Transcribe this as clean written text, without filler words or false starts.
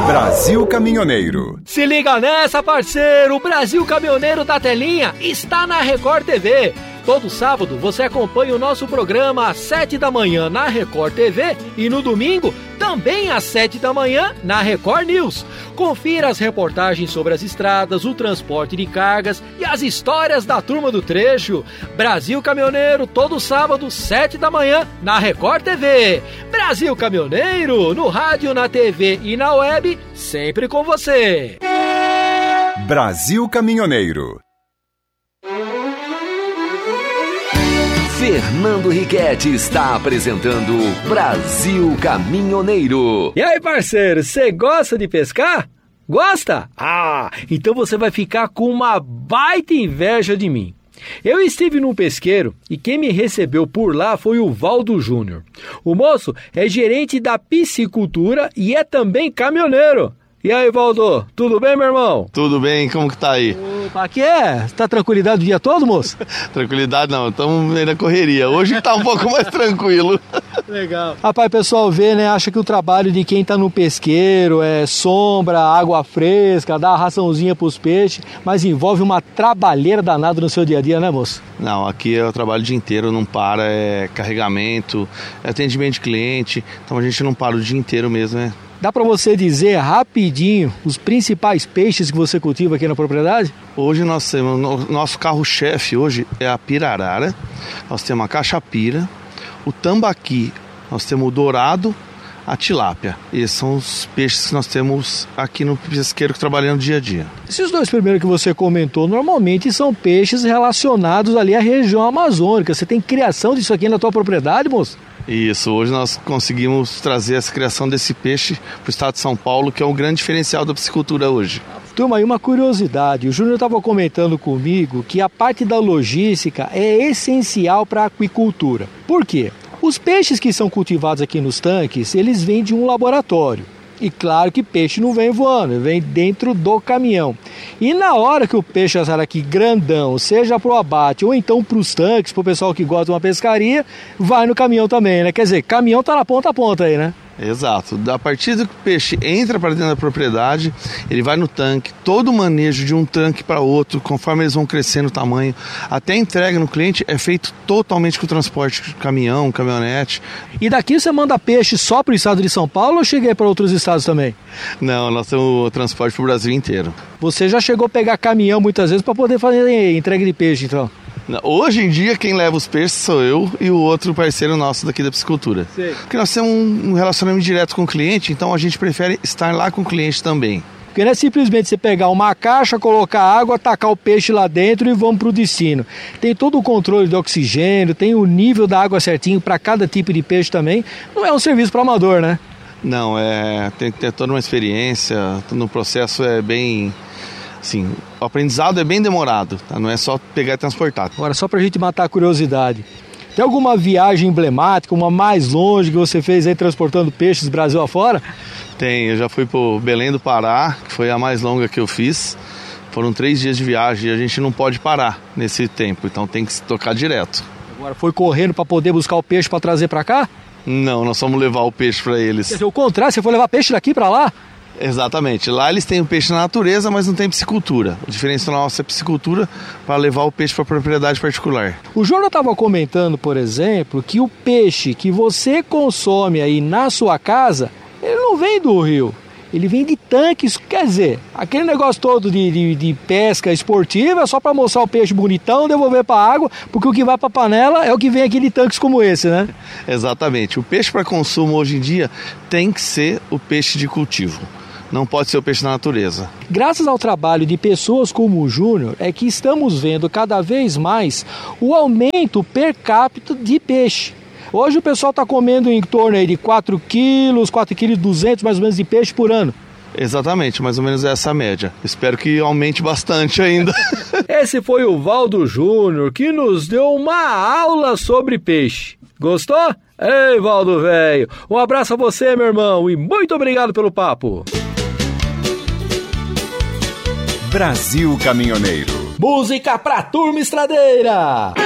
Brasil Caminhoneiro. Se liga nessa, parceiro! O Brasil Caminhoneiro da Telinha está na Record TV. Todo sábado você acompanha o nosso programa às 7 da manhã na Record TV e no domingo também às 7 da manhã na Record News. Confira as reportagens sobre as estradas, o transporte de cargas e as histórias da turma do trecho. Brasil Caminhoneiro, todo sábado, 7 da manhã na Record TV. Brasil Caminhoneiro, no rádio, na TV e na web, sempre com você. Brasil Caminhoneiro. Fernando Riquetti está apresentando Brasil Caminhoneiro. E aí, parceiro, você gosta de pescar? Gosta? Ah, então você vai ficar com uma baita inveja de mim. Eu estive num pesqueiro e quem me recebeu por lá foi o Valdo Júnior. O moço é gerente da piscicultura e é também caminhoneiro. E aí, Valdo, tudo bem, meu irmão? Tudo bem, como que tá aí? Opa, aqui é? Tá tranquilidade o dia todo, moço? Tranquilidade não, estamos meio na correria. Hoje tá um pouco mais tranquilo. Legal. Rapaz, o pessoal vê, né, acha que o trabalho de quem tá no pesqueiro é sombra, água fresca, dar a raçãozinha pros peixes, mas envolve uma trabalheira danada no seu dia a dia, né, moço? Não, aqui é o trabalho o dia inteiro, não para, é carregamento, é atendimento de cliente, então a gente não para o dia inteiro mesmo, né? Dá para você dizer rapidinho os principais peixes que você cultiva aqui na propriedade? Hoje nós temos, nosso carro-chefe hoje é a pirarara, nós temos a caxapira, o tambaqui, nós temos o dourado, a tilápia. Esses são os peixes que nós temos aqui no pesqueiro trabalhando dia a dia. Esses dois primeiros que você comentou, normalmente são peixes relacionados ali à região amazônica. Você tem criação disso aqui na tua propriedade, moço? Isso, hoje nós conseguimos trazer essa criação desse peixe para o estado de São Paulo, que é um grande diferencial da piscicultura hoje. Turma, aí uma curiosidade, o Júnior estava comentando comigo que a parte da logística é essencial para a aquicultura. Por quê? Os peixes que são cultivados aqui nos tanques, eles vêm de um laboratório. E claro que peixe não vem voando, vem dentro do caminhão. E na hora que o peixe sai aqui grandão, seja para o abate ou então para os tanques, para o pessoal que gosta de uma pescaria, vai no caminhão também, né? Quer dizer, caminhão tá na ponta a ponta aí, né? Exato. A partir do que o peixe entra para dentro da propriedade, ele vai no tanque, todo o manejo de um tanque para outro, conforme eles vão crescendo o tamanho, até a entrega no cliente é feito totalmente com o transporte de caminhão, caminhonete. E daqui você manda peixe só para o estado de São Paulo ou cheguei para outros estados também? Não, nós temos o transporte para o Brasil inteiro. Você já chegou a pegar caminhão muitas vezes para poder fazer entrega de peixe, então? Hoje em dia quem leva os peixes sou eu e o outro parceiro nosso daqui da piscicultura. Sei. Porque nós temos um relacionamento direto com o cliente, então a gente prefere estar lá com o cliente também. Porque não é simplesmente você pegar uma caixa, colocar água, tacar o peixe lá dentro e vamos para o destino. Tem todo o controle do oxigênio, tem o nível da água certinho para cada tipo de peixe também. Não é um serviço para amador, né? Não, tem que ter toda uma experiência, no processo é bem... Sim, o aprendizado é bem demorado, tá? Não é só pegar e transportar. Agora, só pra gente matar a curiosidade, tem alguma viagem emblemática, uma mais longe que você fez aí transportando peixes Brasil afora? Tem, eu já fui pro Belém do Pará, que foi a mais longa que eu fiz. Foram 3 dias de viagem e a gente não pode parar nesse tempo, então tem que se tocar direto. Agora, foi correndo pra poder buscar o peixe pra trazer pra cá? Não, nós vamos levar o peixe pra eles. Quer dizer, o contrário, você foi levar peixe daqui pra lá? Exatamente. Lá eles têm o peixe na natureza, mas não tem piscicultura. A diferença nossa é piscicultura para levar o peixe para propriedade particular. O Júnior estava comentando, por exemplo, que o peixe que você consome aí na sua casa, ele não vem do rio. Ele vem de tanques, quer dizer, aquele negócio todo de pesca esportiva é só para mostrar o peixe bonitão, devolver para a água, porque o que vai para a panela é o que vem aqui de tanques como esse, né? Exatamente. O peixe para consumo hoje em dia tem que ser o peixe de cultivo. Não pode ser o peixe da natureza. Graças ao trabalho de pessoas como o Júnior, é que estamos vendo cada vez mais o aumento per capita de peixe. Hoje o pessoal está comendo em torno aí de 4 quilos, 4,2 kg mais ou menos de peixe por ano. Exatamente, mais ou menos essa média. Espero que aumente bastante ainda. Esse foi o Valdo Júnior, que nos deu uma aula sobre peixe. Gostou? Ei, Valdo velho, um abraço a você, meu irmão, e muito obrigado pelo papo. Brasil Caminhoneiro. Música pra turma estradeira.